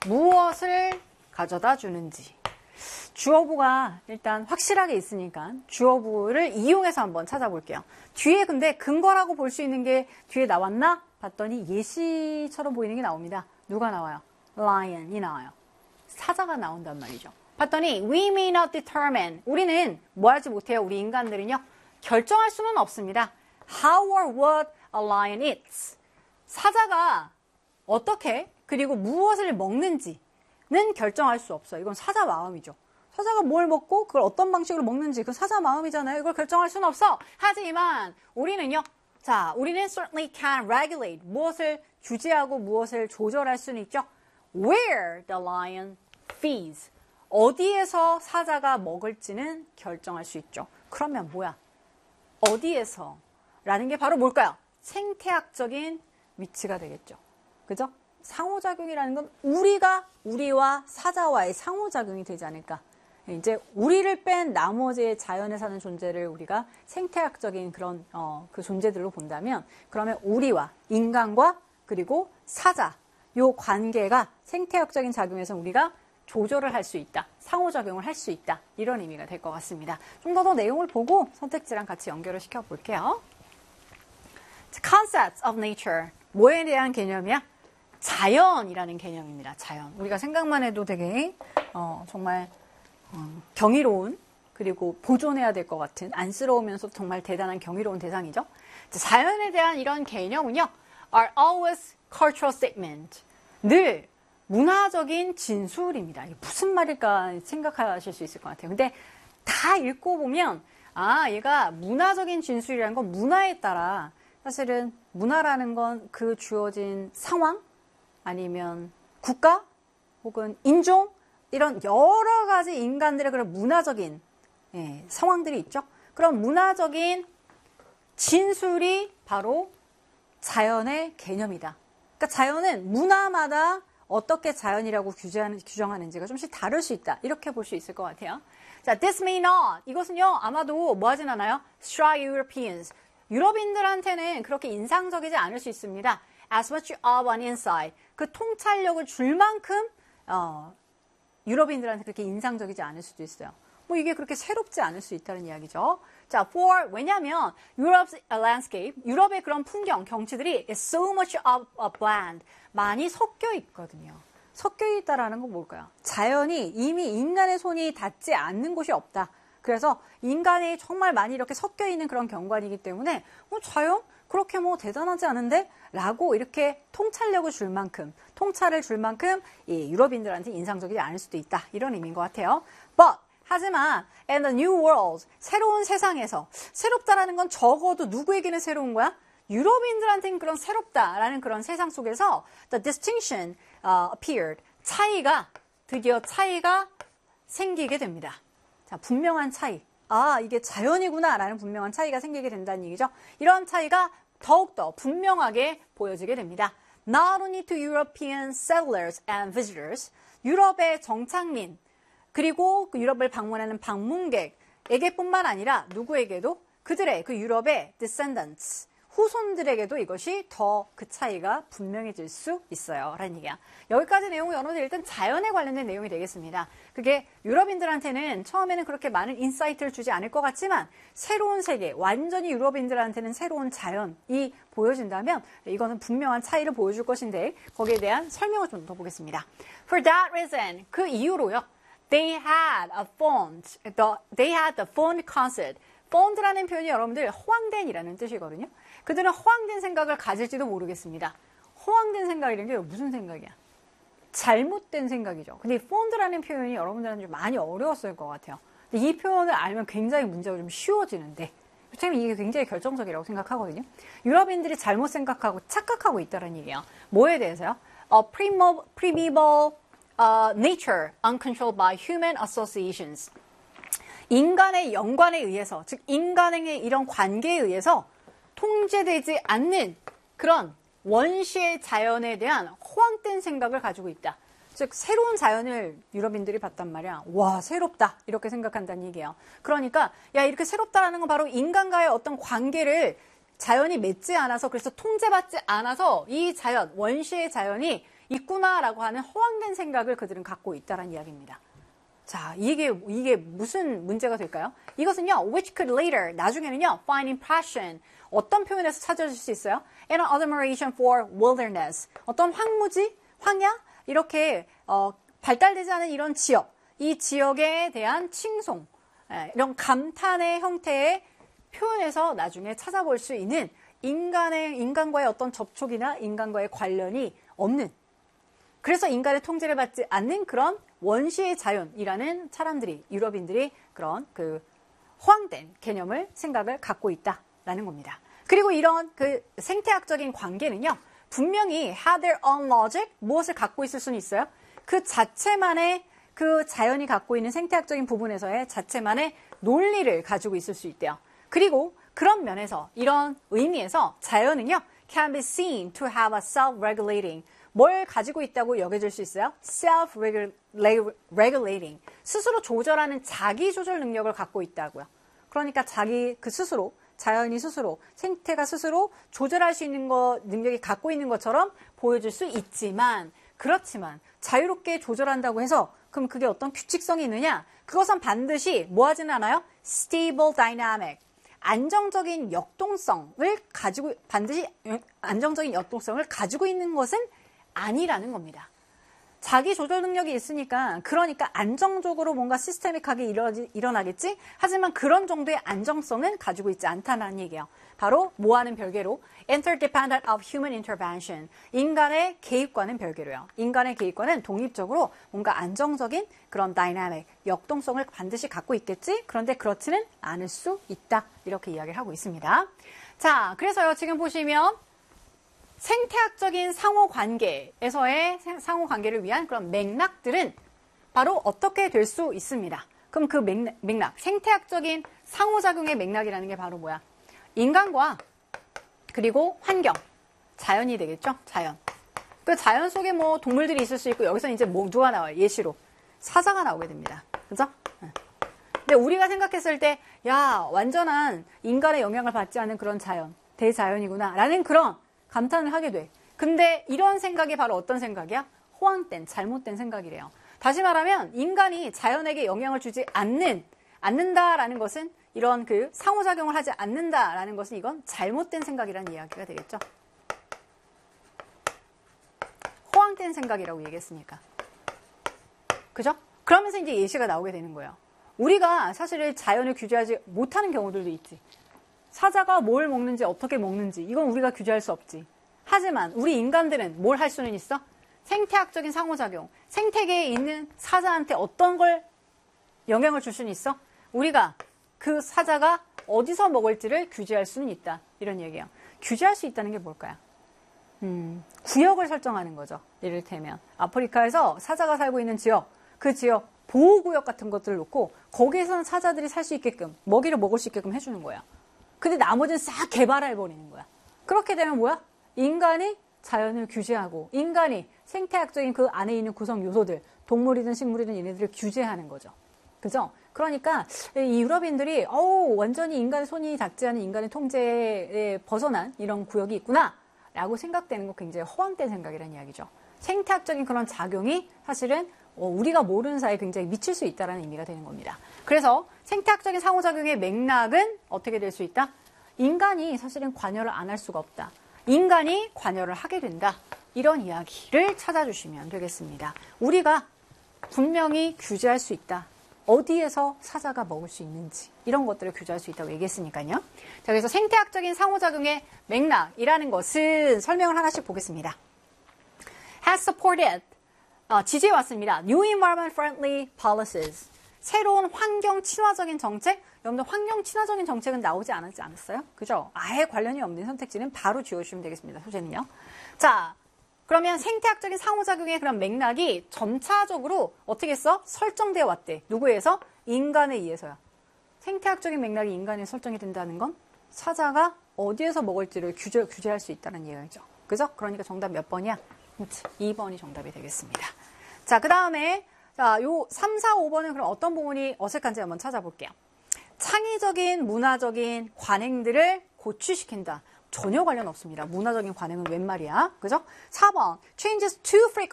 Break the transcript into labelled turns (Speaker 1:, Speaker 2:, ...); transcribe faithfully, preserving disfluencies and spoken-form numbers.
Speaker 1: 무엇을 가져다 주는지. 주어부가 일단 확실하게 있으니까 주어부를 이용해서 한번 찾아볼게요. 뒤에 근데 근거라고 볼 수 있는 게 뒤에 나왔나? 봤더니 예시처럼 보이는 게 나옵니다. 누가 나와요? lion이 나와요. 사자가 나온단 말이죠. 봤더니 we may not determine. 우리는 뭐 하지 못해요. 우리 인간들은요. 결정할 수는 없습니다. How or what a lion eats. 사자가 어떻게 그리고 무엇을 먹는지는 결정할 수 없어요. 이건 사자 마음이죠. 사자가 뭘 먹고 그걸 어떤 방식으로 먹는지 그건 사자 마음이잖아요. 이걸 결정할 수는 없어. 하지만 우리는요. 자, 우리는 certainly can regulate. 무엇을 규제하고 무엇을 조절할 수는 있죠. Where the lion feeds. 어디에서 사자가 먹을지는 결정할 수 있죠. 그러면 뭐야? 어디에서? 라는 게 바로 뭘까요? 생태학적인 위치가 되겠죠. 그죠? 상호작용이라는 건 우리가 우리와 사자와의 상호작용이 되지 않을까. 이제 우리를 뺀 나머지의 자연에 사는 존재를 우리가 생태학적인 그런 어, 그 존재들로 본다면 그러면 우리와 인간과 그리고 사자 요 관계가 생태학적인 작용에서 우리가 조절을 할 수 있다. 상호작용을 할 수 있다. 이런 의미가 될 것 같습니다. 좀 더 더 내용을 보고 선택지랑 같이 연결을 시켜볼게요. Concepts of nature. 뭐에 대한 개념이야? 자연이라는 개념입니다. 자연. 우리가 생각만 해도 되게 어, 정말 어, 경이로운 그리고 보존해야 될 것 같은 안쓰러우면서 정말 대단한 경이로운 대상이죠. 자연에 대한 이런 개념은요. are always cultural statement. 늘 문화적인 진술입니다. 이게 무슨 말일까 생각하실 수 있을 것 같아요. 근데 다 읽고 보면 아 얘가 문화적인 진술이라는 건 문화에 따라 사실은 문화라는 건 그 주어진 상황 아니면 국가 혹은 인종 이런 여러 가지 인간들의 그런 문화적인 예, 상황들이 있죠. 그런 문화적인 진술이 바로 자연의 개념이다. 그러니까 자연은 문화마다 어떻게 자연이라고 규제하는, 규정하는지가 좀씩 다를 수 있다. 이렇게 볼 수 있을 것 같아요. 자, this may not. 이것은요, 아마도 뭐 하진 않아요? Strike Europeans. 유럽인들한테는 그렇게 인상적이지 않을 수 있습니다. As much of an insight. 그 통찰력을 줄 만큼, 어, 유럽인들한테 그렇게 인상적이지 않을 수도 있어요. 뭐 이게 그렇게 새롭지 않을 수 있다는 이야기죠. 자, for, 왜냐면, Europe's landscape, 유럽의 그런 풍경, 경치들이 is so much of a blend. 많이 섞여 있거든요. 섞여 있다라는 건 뭘까요? 자연이 이미 인간의 손이 닿지 않는 곳이 없다. 그래서 인간이 정말 많이 이렇게 섞여 있는 그런 경관이기 때문에, 어, 자연? 그렇게 뭐 대단하지 않은데? 라고 이렇게 통찰력을 줄 만큼, 통찰을 줄 만큼, 이 유럽인들한테 인상적이지 않을 수도 있다. 이런 의미인 것 같아요. But, 하지만 in the new world, 새로운 세상에서 새롭다라는 건 적어도 누구에게는 새로운 거야? 유럽인들한테는 그런 새롭다라는 그런 세상 속에서 the distinction uh, appeared. 차이가 드디어 차이가 생기게 됩니다. 자, 분명한 차이. 아, 이게 자연이구나라는 분명한 차이가 생기게 된다는 얘기죠. 이런 차이가 더욱더 분명하게 보여지게 됩니다. Not only to European settlers and visitors, 유럽의 정착민 그리고 그 유럽을 방문하는 방문객에게뿐만 아니라 누구에게도 그들의 그 유럽의 descendants, 후손들에게도 이것이 더 그 차이가 분명해질 수 있어요. 라는 얘기야. 여기까지 내용은 여러분들 일단 자연에 관련된 내용이 되겠습니다. 그게 유럽인들한테는 처음에는 그렇게 많은 인사이트를 주지 않을 것 같지만 새로운 세계, 완전히 유럽인들한테는 새로운 자연이 보여진다면 이거는 분명한 차이를 보여줄 것인데 거기에 대한 설명을 좀 더 보겠습니다. For that reason, 그 이유로요. They had a fond, the, they had the fond conceit. fond라는 표현이 여러분들 허황된이라는 뜻이거든요. 그들은 허황된 생각을 가질지도 모르겠습니다. 허황된 생각이라는 게 무슨 생각이야? 잘못된 생각이죠. 근데 fond라는 표현이 여러분들한테 좀 많이 어려웠을 것 같아요. 근데 이 표현을 알면 굉장히 문제가 좀 쉬워지는데 저는 이게 굉장히 결정적이라고 생각하거든요. 유럽인들이 잘못 생각하고 착각하고 있다는 얘기예요. 뭐에 대해서요? A primeval uh, nature uncontrolled by human associations. 인간의 연관에 의해서, 즉 인간의 이런 관계에 의해서 통제되지 않는 그런 원시의 자연에 대한 허황된 생각을 가지고 있다. 즉 새로운 자연을 유럽인들이 봤단 말이야. 와, 새롭다 이렇게 생각한다는 얘기예요. 그러니까 야, 이렇게 새롭다라는 건 바로 인간과의 어떤 관계를 자연이 맺지 않아서, 그래서 통제받지 않아서 이 자연, 원시의 자연이 있구나라고 하는 허황된 생각을 그들은 갖고 있다는 이야기입니다. 자, 이게, 이게 무슨 문제가 될까요? 이것은요, which could later, 나중에는요, find impression, 어떤 표현에서 찾아줄 수 있어요? And an admiration for wilderness, 어떤 황무지, 황야, 이렇게 어, 발달되지 않은 이런 지역, 이 지역에 대한 칭송, 예, 이런 감탄의 형태의 표현에서 나중에 찾아볼 수 있는 인간의, 인간과의 어떤 접촉이나 인간과의 관련이 없는, 그래서 인간의 통제를 받지 않는 그런 원시의 자연이라는 사람들이, 유럽인들이 그런 그 허황된 개념을, 생각을 갖고 있다라는 겁니다. 그리고 이런 그 생태학적인 관계는요, 분명히 have their own logic, 무엇을 갖고 있을 수는 있어요. 그 자체만의, 그 자연이 갖고 있는 생태학적인 부분에서의 자체만의 논리를 가지고 있을 수 있대요. 그리고 그런 면에서, 이런 의미에서 자연은요, can be seen to have a self-regulating, 뭘 가지고 있다고 여겨질 수 있어요? self-regulating, 스스로 조절하는 자기 조절 능력을 갖고 있다고요. 그러니까 자기 그 스스로, 자연이 스스로, 생태가 스스로 조절할 수 있는 거, 능력이 갖고 있는 것처럼 보여줄 수 있지만, 그렇지만 자유롭게 조절한다고 해서 그럼 그게 어떤 규칙성이 있느냐? 그것은 반드시 뭐 하지는 않아요? stable dynamic, 안정적인 역동성을 가지고, 반드시 안정적인 역동성을 가지고 있는 것은 아니라는 겁니다. 자기 조절 능력이 있으니까, 그러니까 안정적으로 뭔가 시스테믹하게 일어나지, 일어나겠지? 하지만 그런 정도의 안정성은 가지고 있지 않다는 얘기예요. 바로 뭐와는 별개로 interdependent of human intervention, 인간의 개입과는 별개로요. 인간의 개입과는 독립적으로 뭔가 안정적인 그런 다이나믹, 역동성을 반드시 갖고 있겠지? 그런데 그렇지는 않을 수 있다. 이렇게 이야기를 하고 있습니다. 자, 그래서요, 지금 보시면 생태학적인 상호관계에서의 상호관계를 위한 그런 맥락들은 바로 어떻게 될 수 있습니다. 그럼 그 맥락, 맥락, 생태학적인 상호작용의 맥락이라는 게 바로 뭐야? 인간과 그리고 환경, 자연이 되겠죠? 자연. 그 자연 속에 뭐 동물들이 있을 수 있고, 여기서 이제 뭐 누가 나와요? 예시로 사자가 나오게 됩니다. 그죠? 근데 우리가 생각했을 때, 야, 완전한 인간의 영향을 받지 않은 그런 자연, 대자연이구나 라는 그런 감탄을 하게 돼. 근데 이런 생각이 바로 어떤 생각이야? 호황된, 잘못된 생각이래요. 다시 말하면 인간이 자연에게 영향을 주지 않는, 않는다라는 것은, 이런 그 상호작용을 하지 않는다라는 것은 이건 잘못된 생각이라는 이야기가 되겠죠. 호황된 생각이라고 얘기했으니까. 그죠? 그러면서 이제 예시가 나오게 되는 거예요. 우리가 사실 자연을 규제하지 못하는 경우들도 있지. 사자가 뭘 먹는지, 어떻게 먹는지, 이건 우리가 규제할 수 없지. 하지만 우리 인간들은 뭘 할 수는 있어? 생태학적인 상호작용, 생태계에 있는 사자한테 어떤 걸 영향을 줄 수는 있어? 우리가 그 사자가 어디서 먹을지를 규제할 수는 있다. 이런 얘기예요. 규제할 수 있다는 게 뭘까요? 음, 구역을 설정하는 거죠. 이를테면 아프리카에서 사자가 살고 있는 지역, 그 지역 보호구역 같은 것들을 놓고 거기에서는 사자들이 살 수 있게끔, 먹이를 먹을 수 있게끔 해주는 거야. 근데 나머지는 싹 개발해버리는 거야. 그렇게 되면 뭐야? 인간이 자연을 규제하고, 인간이 생태학적인 그 안에 있는 구성 요소들, 동물이든 식물이든 얘네들을 규제하는 거죠. 그죠? 그러니까 이 유럽인들이 어우, 완전히 인간의 손이 닿지 않은 인간의 통제에 벗어난 이런 구역이 있구나 라고 생각되는 거 굉장히 허황된 생각이라는 이야기죠. 생태학적인 그런 작용이 사실은 우리가 모르는 사이에 굉장히 미칠 수 있다는 의미가 되는 겁니다. 그래서 생태학적인 상호작용의 맥락은 어떻게 될 수 있다? 인간이 사실은 관여를 안 할 수가 없다. 인간이 관여를 하게 된다. 이런 이야기를 찾아주시면 되겠습니다. 우리가 분명히 규제할 수 있다. 어디에서 사자가 먹을 수 있는지 이런 것들을 규제할 수 있다고 얘기했으니까요. 자, 그래서 생태학적인 상호작용의 맥락이라는 것은 설명을 하나씩 보겠습니다. has supported, 어, 지지해왔습니다. New environment friendly policies, 새로운 환경 친화적인 정책. 여러분들 환경 친화적인 정책은 나오지 않았지 않았어요? 그죠? 아예 관련이 없는 선택지는 바로 지워주시면 되겠습니다. 소재는요. 자, 그러면 생태학적인 상호작용의 그런 맥락이 점차적으로 어떻게 했어? 설정되어 왔대. 누구에 의해서? 인간에 의해서요. 생태학적인 맥락이 인간에 설정이 된다는 건 사자가 어디에서 먹을지를 규제, 규제할 수 있다는 얘기죠. 그죠? 그러니까 정답 몇 번이야? 이 번이 정답이 되겠습니다. 자, 그 다음에 자, 요 삼, 사, 오 번은 그럼 어떤 부분이 어색한지 한번 찾아볼게요. 창의적인 문화적인 관행들을 고취시킨다. 전혀 관련 없습니다. 문화적인 관행은 웬 말이야? 그죠? 사 번 changes too frequently